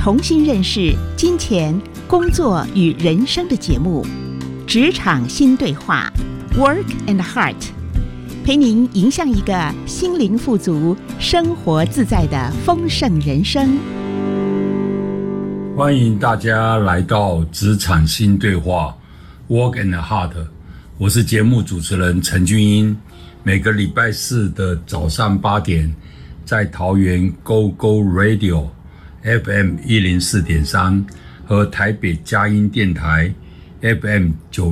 重新认识金钱、工作与人生的节目《职场新对话》Work and Heart， 陪您迎向一个心灵富足、生活自在的丰盛人生。 欢迎大家来到职场新对话 Work and Heart， 我是节目主持人陈俊英。每个礼拜四的早上8点，在桃园 Go Go Radio FM 104.3和台北佳音电台 FM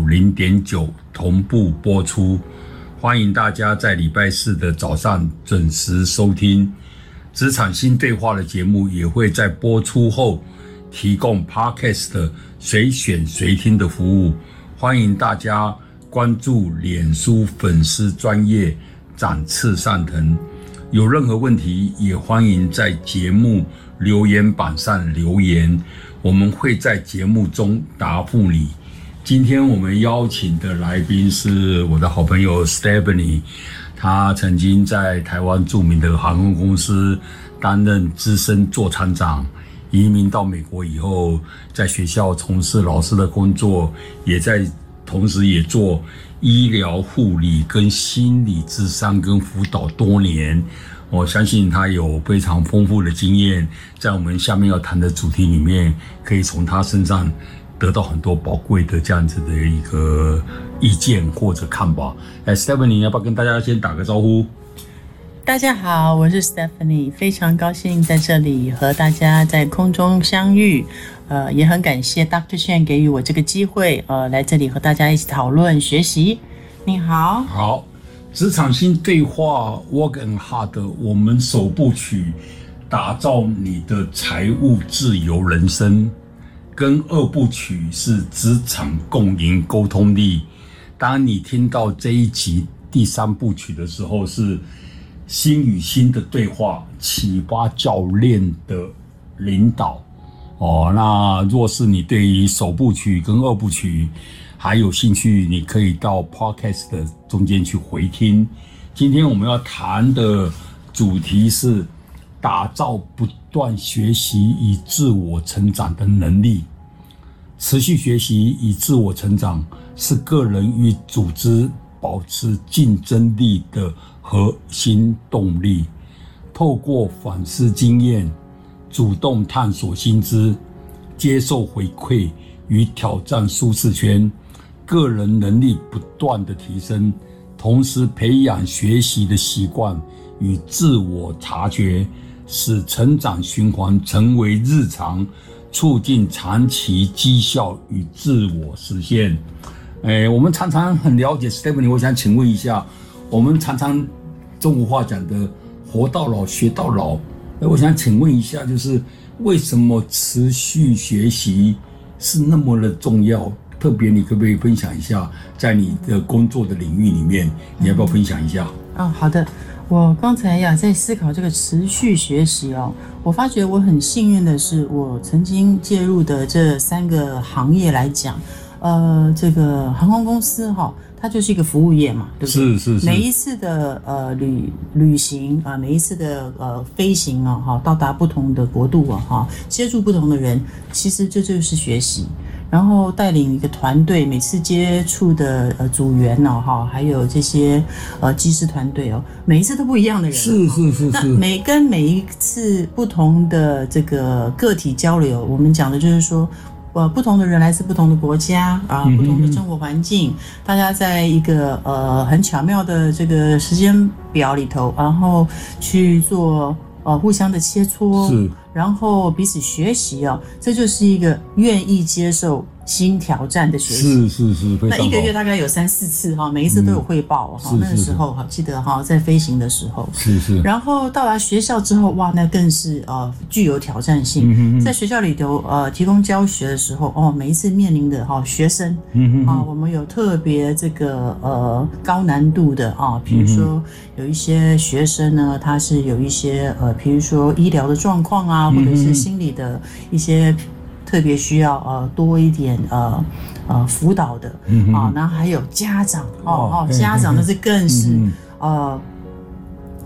90.9同步播出。欢迎大家在礼拜四的早上准时收听。职场新对话的节目也会在播出后提供 Podcast 随选随听的服务。欢迎大家关注脸书粉丝专页展翅上腾，有任何问题也欢迎在节目留言板上留言，我们会在节目中答复你。今天我们邀请的来宾是我的好朋友 Stephanie， 她曾经在台湾著名的航空公司担任资深座舱长，移民到美国以后，在学校从事老师的工作，同时也做医疗护理跟心理咨商跟辅导多年。我相信他有非常丰富的经验，在我们下面要谈的主题里面，可以从他身上得到很多宝贵的这样子的一个意见或者看法。Stephanie 要不要跟大家先打个招呼？ 大家好，我是 Stephanie， 非常高兴在这里和大家在空中相遇。也很感谢 Dr. Chen 给予我这个机会，来这里和大家一起讨论学习。你好。 好，职场新对话 Work and Heart， 我们首部曲打造你的财务自由人生，跟2部曲是职场共赢沟通力。当你听到这一集第3部曲的时候，是心与心的对话，启发教练的领导。那若是你对于首部曲跟2部曲还有兴趣，你可以到 Podcast 的中间去回听。今天我们要谈的主题是打造不断学习与自我成长的能力。持续学习与自我成长是个人与组织保持竞争力的核心动力。透过反思经验，主动探索新知，接受回馈与挑战舒适圈，个人能力不断的提升，同时培养学习的习惯与自我察觉，使成长循环成为日常，促进长期绩效与自我实现。我们常常很了解 Stephanie， 我想请问一下，我们常常中国话讲的活到老学到老，我想请问一下，就是为什么持续学习是那么的重要？特别你可不可以分享一下，在你的工作的领域里面，你要不要分享一下？ 好的。我刚才在思考这个持续学习我发觉我很幸运的是，我曾经介入的这3个行业来讲，这个航空公司它就是一个服务业嘛，对不对？是。每一次的旅行每一次的飞行到达不同的国度接触不同的人，其实这就是学习。然后带领一个团队，每次接触的组员还有这些机师团队每一次都不一样的人。是。那每一次不同的这个个体交流，我们讲的就是说。不同的人来自不同的国家不同的生活环境，大家在一个很巧妙的这个时间表里头，然后去做互相的切磋，然后彼此学习这就是一个愿意接受新挑战的学习。是，那1个月大概有3-4次每一次都有汇报那个时候记得在飞行的时候是。然后到达学校之后，哇，那更是具有挑战性。在学校里头提供教学的时候每一次面临的学生我们有特别这个高难度的比如说有一些学生呢，他是有一些比如说医疗的状况或者是心理的一些特别需要多一点辅导的然后还有家长家长那是更是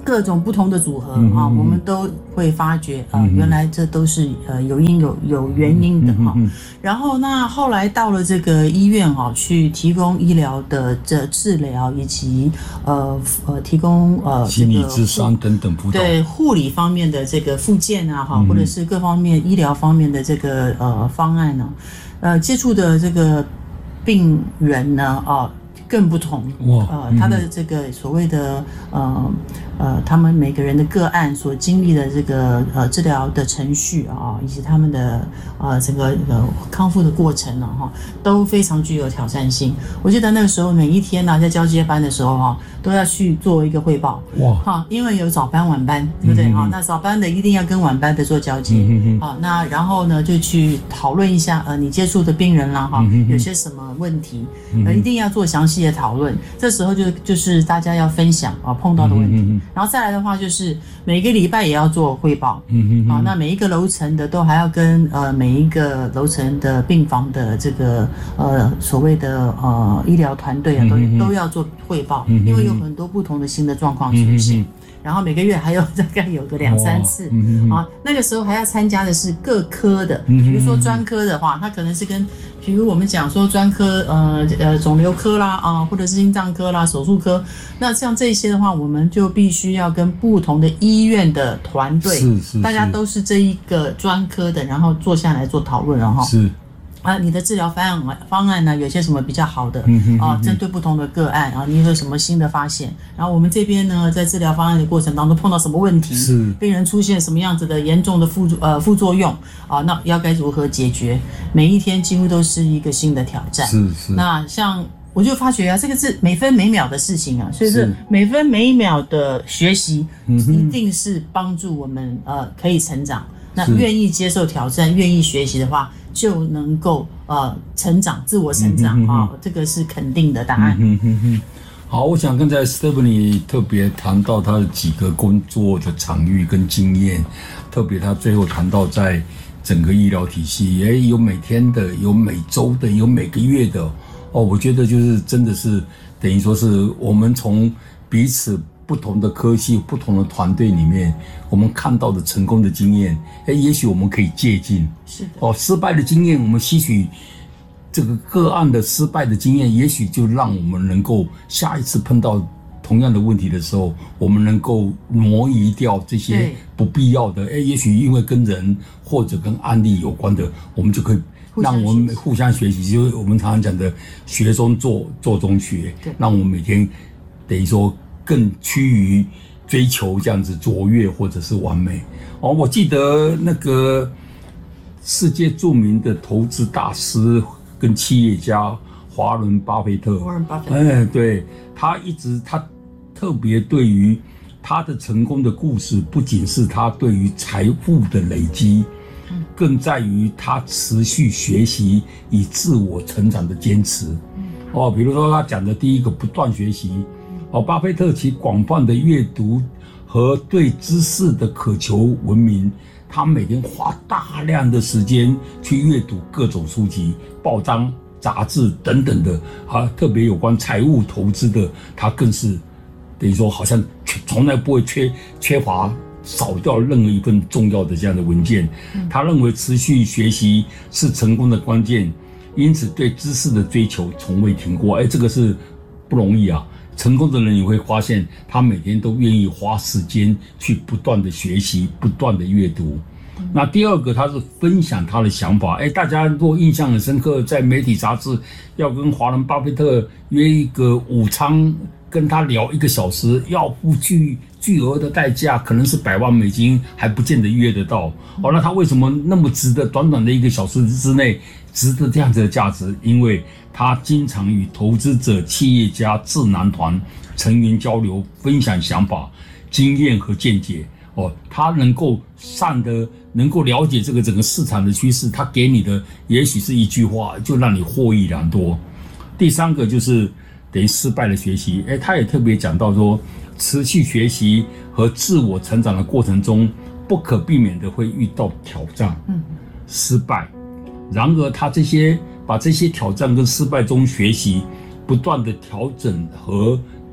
各种不同的组合我们都会发觉原来这都是有原因的然后那后来到了这个医院去提供医疗的这治疗，以及提供心理咨商等等辅导， 对护理方面的这个复健啊或者是各方面医疗方面的这个方案呢，接触的这个病人呢更不同他的这个所谓的他们每个人的个案所经历的这个治疗的程序以及他们的整个康复的过程都非常具有挑战性。我记得那个时候每一天在交接班的时候都要去做一个汇报因为有早班晚班，对不对那早班的一定要跟晚班的做交接那然后呢就去讨论一下你接触的病人啦有些什么问题一定要做详细的讨论。这时候就是大家要分享碰到的问题然后再来的话就是每个礼拜也要做汇报那每一个楼层的都还要跟每一个楼层的病房的这个所谓的医疗团队都要做汇报因为有很多不同的新的状况出现然后每个月还有大概有个2-3次那个时候还要参加的是各科的比如说专科的话它可能是跟比如我们讲说专科肿瘤科啦或者是心脏科啦手术科，那像这些的话我们就必须要跟不同的医院的团队大家都是这一个专科的然后坐下来做讨论是你的治疗方案呢有些什么比较好的针对不同的个案你有什么新的发现，然后我们这边呢在治疗方案的过程当中碰到什么问题，病人出现什么样子的严重的副作用那要该如何解决，每一天几乎都是一个新的挑战是那像我就发觉这个是每分每秒的事情所以是每分每秒的学习一定是帮助我们可以成长，那愿意接受挑战愿意学习的话就能够成长自我成长这个是肯定的答案好，我想刚才 Stephanie 特别谈到他的几个工作的场域跟经验，特别他最后谈到在整个医疗体系有每天的有每周的有每个月的我觉得就是真的是等于说是我们从彼此不同的科系不同的团队里面我们看到的成功的经验也许我们可以借鉴是的失败的经验我们吸取这个个案的失败的经验，也许就让我们能够下一次碰到同样的问题的时候我们能够挪移掉这些不必要的也许因为跟人或者跟案例有关的我们就可以让我们互相学习，就是我们常常讲的学中做中学，让我们每天等于说更趋于追求这样子卓越或者是完美我记得那个世界著名的投资大师跟企业家华伦巴菲特对他特别对于他的成功的故事不仅是他对于财富的累积更在于他持续学习以自我成长的坚持比如说他讲的第一个不断学习巴菲特其广泛的阅读和对知识的渴求闻名，他每天花大量的时间去阅读各种书籍、报章、杂志等等的特别有关财务投资的，他更是等于说好像从来不会缺乏少掉任何一份重要的这样的文件。他认为持续学习是成功的关键，因此对知识的追求从未停过。这个是不容易成功的人你会发现他每天都愿意花时间去不断的学习不断的阅读那第二个他是分享他的想法大家如果印象很深刻在媒体杂志要跟华伦巴菲特约一个午餐跟他聊1个小时要付巨额的代价可能是100万美金还不见得约得到那他为什么那么值得短短的1个小时之内值得这样子的价值因为他经常与投资者企业家智囊团成员交流分享想法经验和见解他能够了解这个整个市场的趋势他给你的也许是一句话就让你获益良多第三个就是等于失败的学习他也特别讲到说持续学习和自我成长的过程中不可避免的会遇到挑战失败然而他把这些挑战跟失败中学习不断的调整和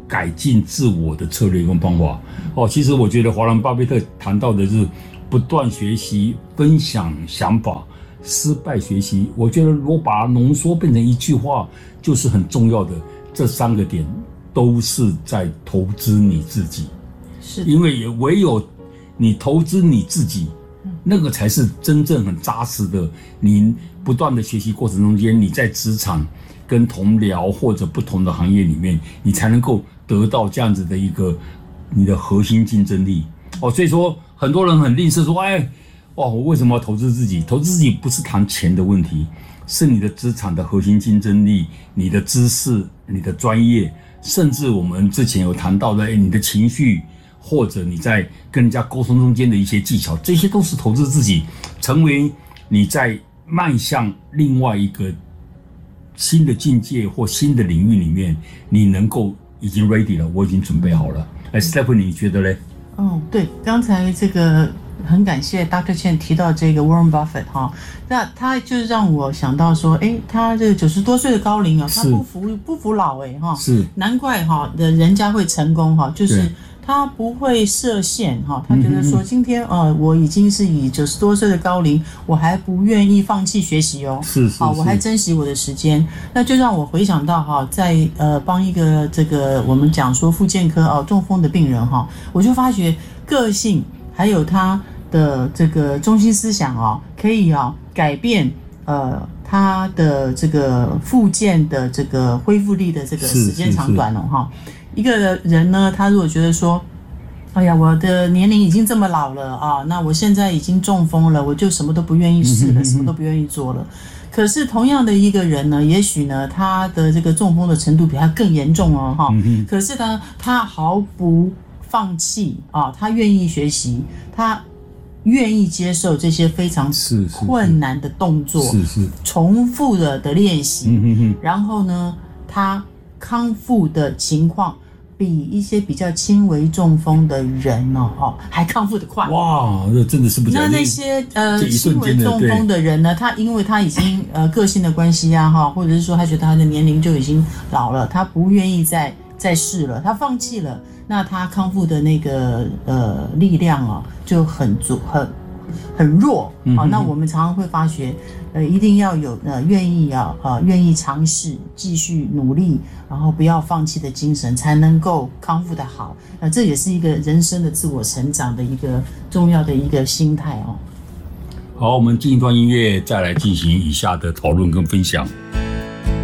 改进自我的策略跟方法。其实我觉得华伦巴菲特谈到的是不断学习、分享想法、失败学习。我觉得如果把它浓缩变成一句话，就是很重要的这3个点都是在投资你自己。是，因为也唯有你投资你自己，那个才是真正很扎实的。你不断的学习过程中间，你在职场跟同僚或者不同的行业里面，你才能够得到这样子的一个你的核心竞争力。所以说很多人很吝啬说，我为什么要投资自己？投资自己不是谈钱的问题，是你的职场的核心竞争力、你的知识、你的专业，甚至我们之前有谈到的，你的情绪，或者你在跟人家沟通中间的一些技巧，这些都是投资自己，成为你在迈向另外一个新的境界或新的领域里面，你能够已经 ready 了，我已经准备好了。Stephanie 你觉得嘞？ 对，刚才这个很感谢 Dr. Chen 提到这个 Warren Buffett 那他就是让我想到说，他这个90多岁的高龄他不服老是难怪人家会成功就是他不会设限他觉得说今天我已经是以90多岁的高龄，我还不愿意放弃学习是我还珍惜我的时间。那就让我回想到在帮一个这个我们讲说复健科中风的病人我就发觉个性还有他的这个中心思想可以改变他的这个复健的这个恢复力的这个时间长短一个人呢，他如果觉得说，我的年龄已经这么老了那我现在已经中风了，我就什么都不愿意试了，什么都不愿意做了。可是同样的一个人呢，也许呢，他的这个中风的程度比他更严重可是呢，他毫不放弃他愿意学习，他愿意接受这些非常困难的动作，重复的练习，然后呢，他康复的情况比一些比较轻微中风的人还康复得快。 哇，这真的是不讲。 那些轻微中风的人呢，他因为他已经个性的关系或者是说他觉得他的年龄就已经老了，他不愿意再试了，他放弃了。那他康复的那个力量就很弱那我们常常会发觉一定要有愿意尝试，继续努力，然后不要放弃的精神，才能够康复的好。这也是一个人生的自我成长的一个重要的一个心态好，我们进一段音乐，再来进行以下的讨论跟分享。